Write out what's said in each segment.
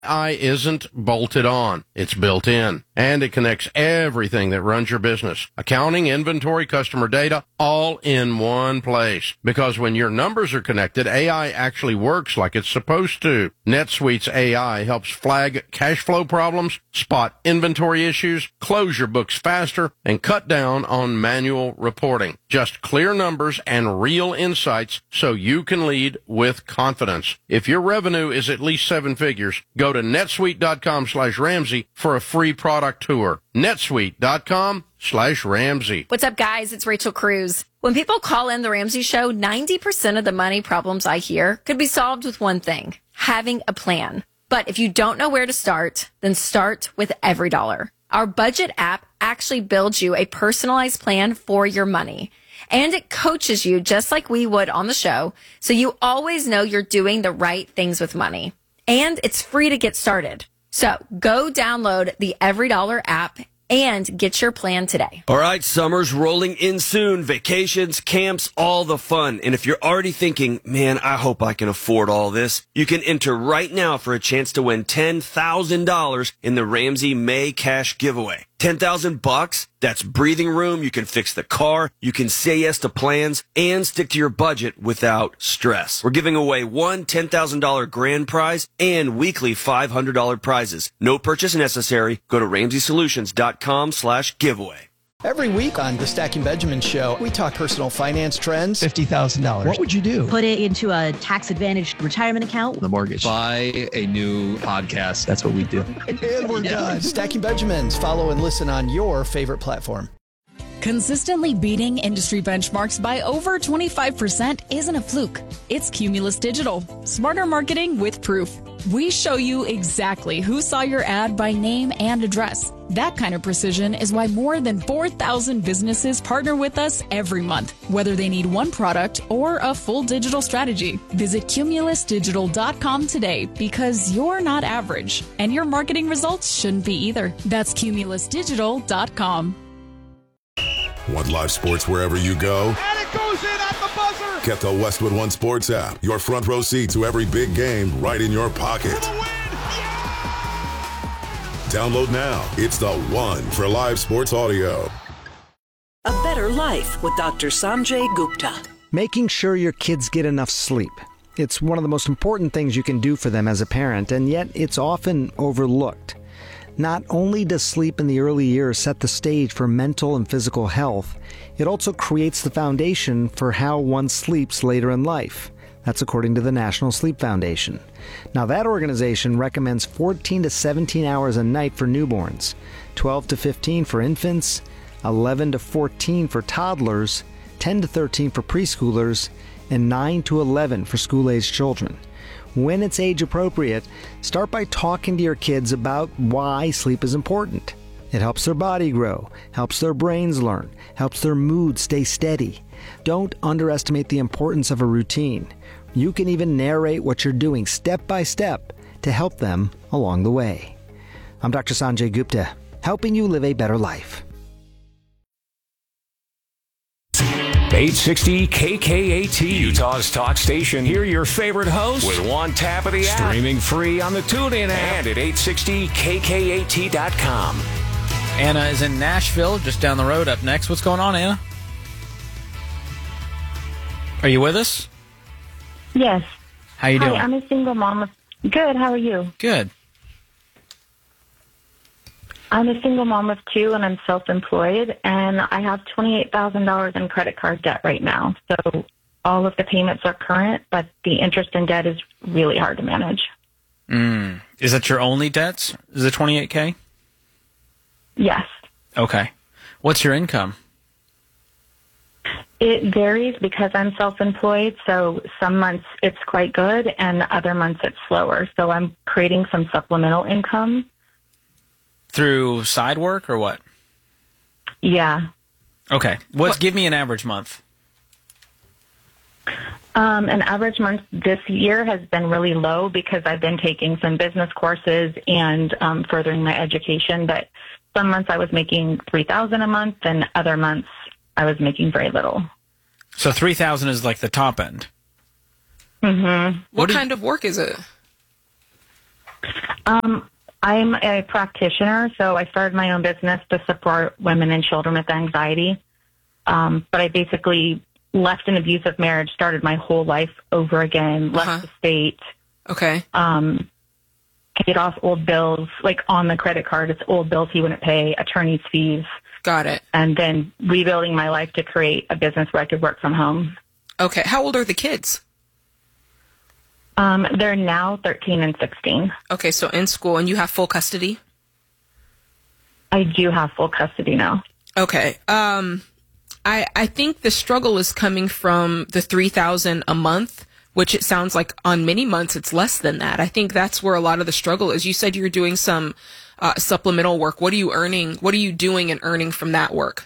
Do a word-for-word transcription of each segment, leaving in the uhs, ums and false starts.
A I isn't bolted on. It's built in. And it connects everything that runs your business. Accounting, inventory, customer data, all in one place. Because when your numbers are connected, A I actually works like it's supposed to. NetSuite's A I helps flag cash flow problems, spot inventory issues, close your books faster, and cut down on manual reporting. Just clear numbers and real insights so you can lead with confidence. If your revenue is at least seven figures, go to netsuite.com slash Ramsey for a free product tour. netsuite.com slash Ramsey. What's up, guys? It's Rachel Cruz. When people call in the Ramsey Show, ninety percent of the money problems I hear could be solved with one thing, having a plan. But if you don't know where to start, then start with EveryDollar. Our budget app actually builds you a personalized plan for your money. And it coaches you just like we would on the show, so you always know you're doing the right things with money. And it's free to get started. So go download the EveryDollar app and get your plan today. All right, summer's rolling in soon. Vacations, camps, all the fun. And if you're already thinking, man, I hope I can afford all this, you can enter right now for a chance to win ten thousand dollars in the Ramsey May Cash Giveaway. ten thousand bucks? That's breathing room. You can fix the car. You can say yes to plans and stick to your budget without stress. We're giving away one ten thousand dollars grand prize and weekly five hundred dollars prizes. No purchase necessary. Go to ramsey solutions dot com slash giveaway. Every week on the Stacking Benjamin Show, we talk personal finance trends. fifty thousand dollars. What would you do? Put it into a tax-advantaged retirement account. The mortgage. Buy a new podcast. That's what we do. And we're done. Stacking Benjamins. Follow and listen on your favorite platform. Consistently beating industry benchmarks by over twenty-five percent isn't a fluke. It's Cumulus Digital. Smarter marketing with proof. We show you exactly who saw your ad by name and address. That kind of precision is why more than four thousand businesses partner with us every month, whether they need one product or a full digital strategy. Visit cumulus digital dot com today because you're not average, and your marketing results shouldn't be either. That's cumulus digital dot com. Want live sports wherever you go? And it goes in at the buzzer! Get the Westwood One Sports app. Your front row seat to every big game right in your pocket. Download now. It's the one for live sports audio. A Better Life with Doctor Sanjay Gupta. Making sure your kids get enough sleep. It's one of the most important things you can do for them as a parent, and yet it's often overlooked. Not only does sleep in the early years set the stage for mental and physical health, it also creates the foundation for how one sleeps later in life. That's according to the National Sleep Foundation. Now, that organization recommends fourteen to seventeen hours a night for newborns, twelve to fifteen for infants, eleven to fourteen for toddlers, ten to thirteen for preschoolers, and nine to eleven for school-aged children. When it's age appropriate, start by talking to your kids about why sleep is important. It helps their body grow, helps their brains learn, helps their mood stay steady. Don't underestimate the importance of a routine. You can even narrate what you're doing step by step to help them along the way. I'm Doctor Sanjay Gupta, helping you live a better life. eight sixty K K A T, Utah's talk station. Hear your favorite hosts with one tap of the app. Streaming free on the TuneIn app and at eight sixty K K A T dot com. Anna is in Nashville, just down the road. Up next, what's going on, Anna? Are you with us? Yes. How you doing? Hi, I'm a single mom. Of, good. How are you? Good. I'm a single mom of two, and I'm self-employed, and I have twenty-eight thousand dollars in credit card debt right now. So all of the payments are current, but the interest in debt is really hard to manage. Mm. Is that your only debts? Is it twenty-eight K? Yes. Okay. What's your income? It varies because I'm self-employed, so some months it's quite good, and other months it's slower. So I'm creating some supplemental income. Through side work or what? Yeah. Okay. What's, what? Give me an average month. Um, an average month this year has been really low because I've been taking some business courses and um, furthering my education. But some months I was making three thousand dollars a month, and other months I was making very little. So three thousand dollars is like the top end. Mm-hmm. What, what kind of work is it? Um, I'm a practitioner, so I started my own business to support women and children with anxiety. Um, but I basically left an abusive marriage, started my whole life over again, left Uh-huh. the state. Okay. Um, paid off old bills, like on the credit card. It's old bills he wouldn't pay, attorney's fees. Got it. And then rebuilding my life to create a business where I could work from home. Okay. How old are the kids? Um, they're now thirteen and sixteen. Okay, so in school, and you have full custody? I do have full custody now. Okay. Um, I I think the struggle is coming from the three thousand a month, which it sounds like on many months it's less than that. I think that's where a lot of the struggle is. You said you're doing some uh, supplemental work. What are you earning? What are you doing and earning from that work?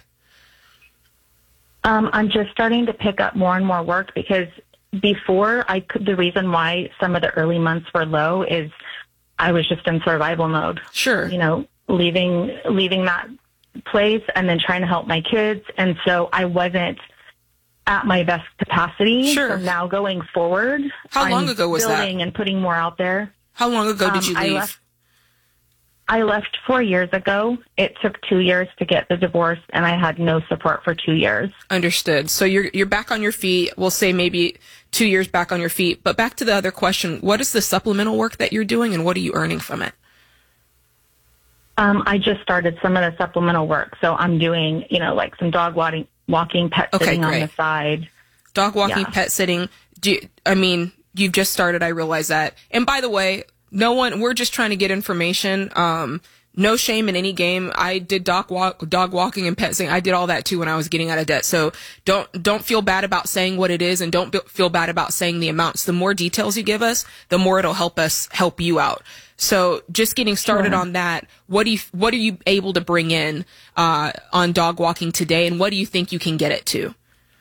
Um, I'm just starting to pick up more and more work because before I could, the reason why some of the early months were low is I was just in survival mode. Sure. You know, leaving, leaving that place and then trying to help my kids. And so I wasn't at my best capacity. Sure. So now going forward, How long I'm ago was that? building and putting more out there. How long ago did Um, you I leave? left, I left four years ago. It took two years to get the divorce, and I had no support for two years. Understood. So you're you're back on your feet. We'll say maybe two years back on your feet. But back to the other question: what is the supplemental work that you're doing, and what are you earning from it? Um, I just started some of the supplemental work, so I'm doing, you know, like some dog walking, walking, pet Okay, sitting on great. the side. Dog walking, Yeah. pet sitting. Do you, I mean, you've just started. I realize that. And by the way, no one. We're just trying to get information. Um, no shame in any game. I did dog walk, dog walking and pet sitting. I did all that too when I was getting out of debt. So don't don't feel bad about saying what it is, and don't be- feel bad about saying the amounts. The more details you give us, the more it'll help us help you out. So just getting started Sure. on that. What do you what are you able to bring in uh, on dog walking today, and what do you think you can get it to?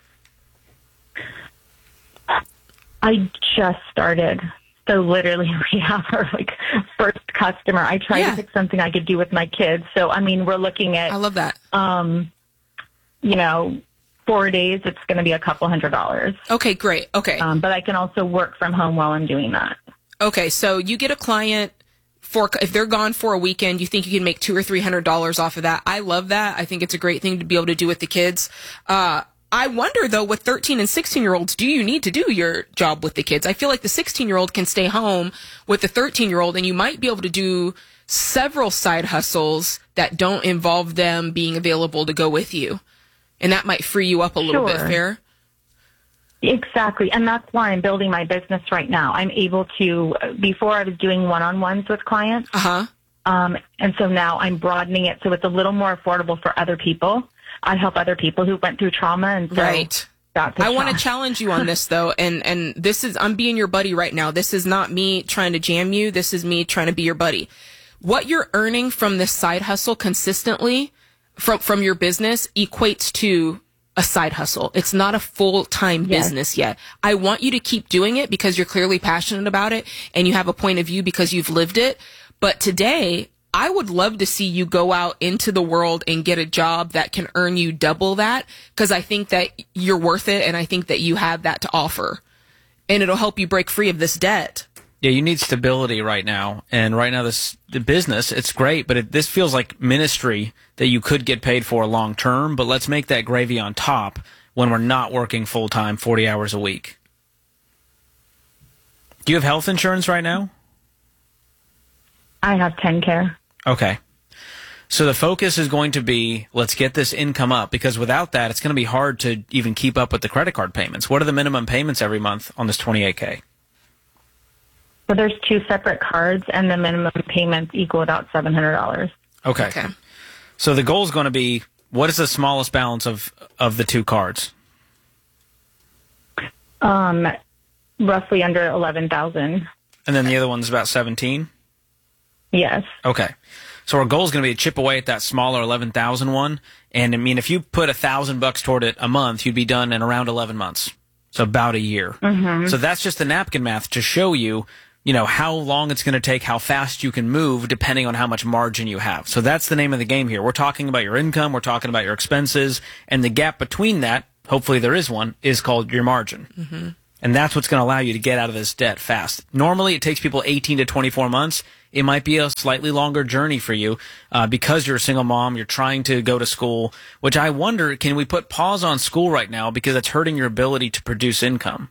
I just started. So literally we have our like first customer. I tried Yeah. to pick something I could do with my kids. So, I mean, we're looking at, I love that. um, you know, four days, it's going to be a couple hundred dollars. Okay, great. Okay. Um, but I can also work from home while I'm doing that. Okay, so you get a client for if they're gone for a weekend, you think you can make two or three hundred dollars off of that. I love that. I think it's a great thing to be able to do with the kids. Uh, I wonder though, with thirteen and sixteen year olds, do you need to do your job with the kids? I feel like the sixteen year old can stay home with the thirteen year old, and you might be able to do several side hustles that don't involve them being available to go with you, and that might free you up a little bit. Sure. Fair. Exactly. And that's why I'm building my business right now. I'm able to, before I was doing one-on-ones with clients. Uh-huh. Um, and so now I'm broadening it so it's a little more affordable for other people. I help other people who went through trauma. And so Right. that's a I want to challenge. challenge you on this though, and and this is I'm being your buddy right now. This is not me trying to jam you. This is me trying to be your buddy. What you're earning from this side hustle consistently from from your business equates to a side hustle. It's not a full-time Yes. business yet. I want you to keep doing it because you're clearly passionate about it and you have a point of view because you've lived it. But today, I would love to see you go out into the world and get a job that can earn you double that, because I think that you're worth it and I think that you have that to offer. And it'll help you break free of this debt. Yeah, you need stability right now, and right now this the business, it's great, but it, this feels like ministry that you could get paid for long term. But let's make that gravy on top when we're not working full time, forty hours a week. Do you have health insurance right now? I have ten care. Okay. So the focus is going to be, let's get this income up, because without that, it's going to be hard to even keep up with the credit card payments. What are the minimum payments every month on this twenty-eight K? So there's two separate cards, and the minimum payments equal about seven hundred dollars. Okay. okay. So the goal is going to be, what is the smallest balance of, of the two cards? Um, roughly under eleven thousand. And then the other one's about seventeen? Yes. Okay. So our goal is going to be to chip away at that smaller eleven thousand one. And I mean, if you put a thousand bucks toward it a month, you'd be done in around eleven months. So about a year. Mm-hmm. So that's just the napkin math to show you, you know, how long it's going to take, how fast you can move, depending on how much margin you have. So that's the name of the game here. We're talking about your income, we're talking about your expenses, and the gap between that, hopefully there is one, is called your margin. Mm-hmm. And that's what's going to allow you to get out of this debt fast. Normally, it takes people eighteen to twenty-four months. it might be a slightly longer journey for you uh, because you're a single mom, you're trying to go to school, which I wonder, can we put pause on school right now because it's hurting your ability to produce income?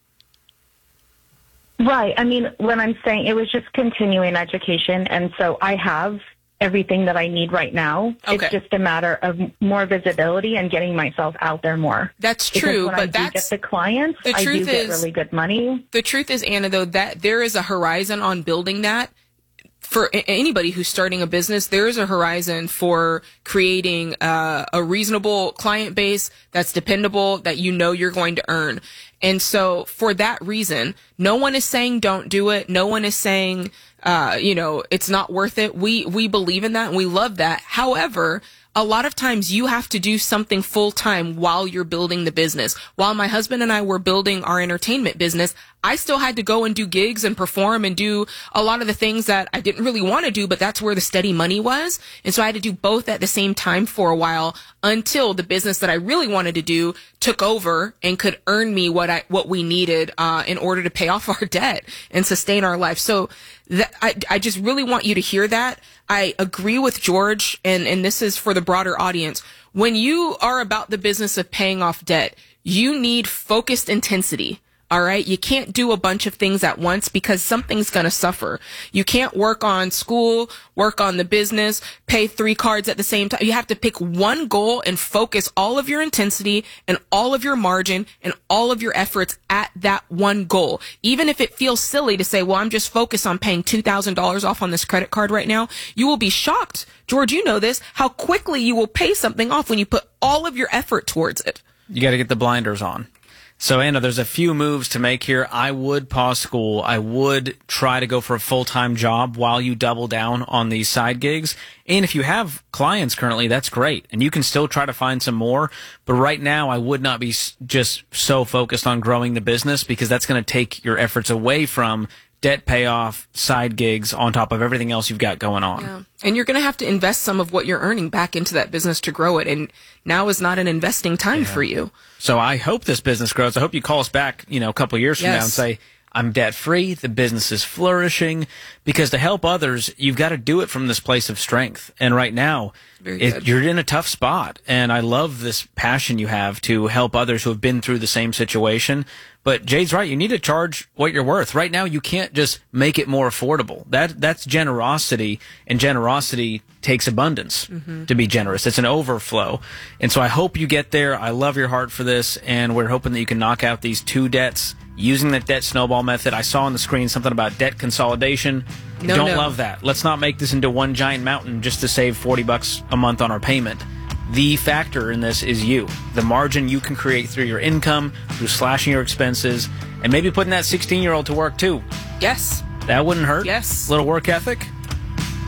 Right. I mean, when I'm saying it was just continuing education, and so I have everything that I need right now. Okay. It's just a matter of more visibility and getting myself out there more. That's Because true, when but I do that's get the clients. the I do truth get is- really good money. The truth is, Anna, though, that there is a horizon on building that. For a- anybody who's starting a business, there is a horizon for creating uh, a reasonable client base that's dependable, that you know you're going to earn. And so for that reason, no one is saying don't do it. No one is saying, uh, you know, it's not worth it. We, we believe in that and we love that. However, a lot of times you have to do something full time while you're building the business. While my husband and I were building our entertainment business, I still had to go and do gigs and perform and do a lot of the things that I didn't really want to do, but that's where the steady money was. And so I had to do both at the same time for a while until the business that I really wanted to do took over and could earn me what I, what we needed, uh, in order to pay off our debt and sustain our life. So that, I, I just really want you to hear that. I agree with George, and, and this is for the broader audience. When you are about the business of paying off debt, you need focused intensity. All right. You can't do a bunch of things at once because something's going to suffer. You can't work on school, work on the business, pay three cards at the same time. You have to pick one goal and focus all of your intensity and all of your margin and all of your efforts at that one goal. Even if it feels silly to say, well, I'm just focused on paying two thousand dollars off on this credit card right now. You will be shocked, George, you know this, how quickly you will pay something off when you put all of your effort towards it. You got to get the blinders on. So, Anna, there's a few moves to make here. I would pause school. I would try to go for a full-time job while you double down on these side gigs. And if you have clients currently, that's great. And you can still try to find some more. But right now, I would not be just so focused on growing the business because that's going to take your efforts away from debt payoff, side gigs, on top of everything else you've got going on. Yeah. And you're going to have to invest some of what you're earning back into that business to grow it. And now is not an investing time yeah. for you. So I hope this business grows. I hope you call us back, you know, a couple of years from yes. now and say, I'm debt free, the business is flourishing, because to help others, you've got to do it from this place of strength. And right now, it, you're in a tough spot. And I love this passion you have to help others who have been through the same situation. But Jade's right. You need to charge what you're worth. Right now, you can't just make it more affordable. That that's generosity, and generosity takes abundance mm-hmm. to be generous. It's an overflow. And so I hope you get there. I love your heart for this, and we're hoping that you can knock out these two debts using the debt snowball method. I saw on the screen something about debt consolidation. No, Don't no. love that. Let's not make this into one giant mountain just to save forty bucks a month on our payment. The factor in this is you. The margin you can create through your income, through slashing your expenses, and maybe putting that sixteen-year-old to work too. Yes. That wouldn't hurt. Yes. Little work ethic.